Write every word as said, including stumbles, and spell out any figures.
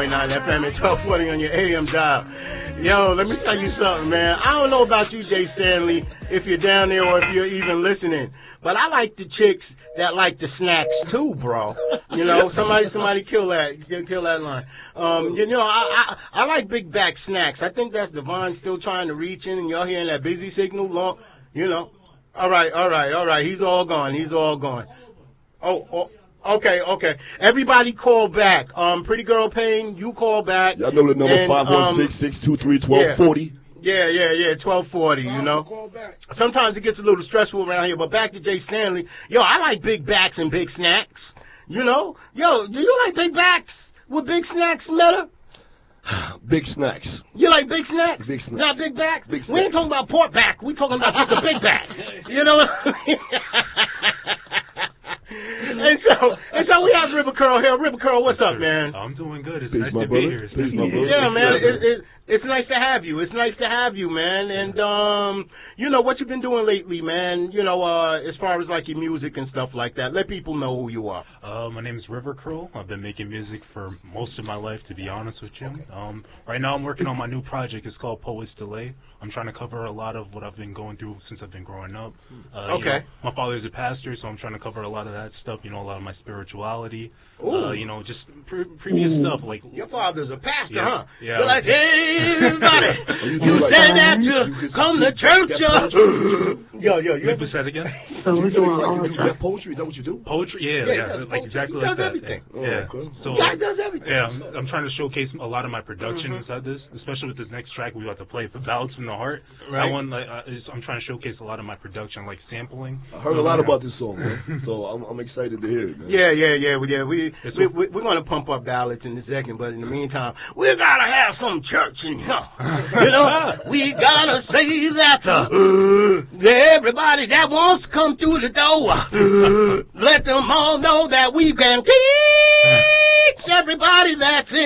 point nine F M and twelve forty on your A M dial. Yo, let me tell you something, man. I don't know about you, Jay Stanley, if you're down there or if you're even listening, but I like the chicks that like the snacks too, bro. You know, somebody, somebody kill that, kill that line. Um, you know, I, I, I like big back snacks. I think that's Devon still trying to reach in, and y'all hearing that busy signal long, you know. All right, all right, all right. He's all gone. He's all gone. Oh, oh. Okay, okay. Everybody call back. Um, Pretty Girl Payne, you call back. Y'all know the number five one six, six two three, one two four zero. Yeah, yeah, yeah, twelve forty, you know. Sometimes it gets a little stressful around here, but back to Jay Stanley. Yo, I like big backs and big snacks. You know? Yo, do you like big backs with big snacks, Meta? Big snacks. You like big snacks? Big snacks. Not big backs? Big snacks. We ain't talking about pork back. We talking about just a big back. You know what I mean? And so, and so we have River Curl here. River Curl, what's up, man? I'm doing good. It's Peace, nice my to brother. be here. It's Peace, nice my to be here. Yeah, brother. man, it, it, it's nice to have you. It's nice to have you, man. And um, you know what you've been doing lately, man. You know, uh, as far as like your music and stuff like that. Let people know who you are. Uh, my name is River Curl. I've been making music for most of my life, to be honest with you. Um, right now I'm working on my new project. It's called Poet's Delay. I'm trying to cover a lot of what I've been going through since I've been growing up. Uh, Okay. You know, my father's a pastor, so I'm trying to cover a lot of that stuff. You know, a lot of my spirituality. Ooh. Uh, you know, just pre- previous stuff like. Your father's a pastor, Yes. huh? Yeah. You're like, hey, everybody, you you do like- said that you you get- come to church. Uh, yo, yo, you Wait, ever what's that again? You, you, like, you do rap poetry? Is that what you do? Poetry, yeah, Yeah, yeah, he does like poetry. exactly He like does that. everything. Yeah. Oh, yeah. okay. So guy does everything. yeah, I'm, I'm trying to showcase a lot of my production inside this, especially with this next track we about to play, Ballads from the Heart. Right. That one, like, uh, is, I'm trying to showcase a lot of my production, like sampling. I heard a lot about this song, man. So I'm, I'm excited to hear it, man. Yeah, yeah, yeah, we- yeah. We, It's we, a- we we're gonna pump up ballads in a second, but in the meantime, we gotta have some church in here. You know, we gotta say that uh, everybody that wants to come through the door, uh, let them all know that we can teach everybody that's in.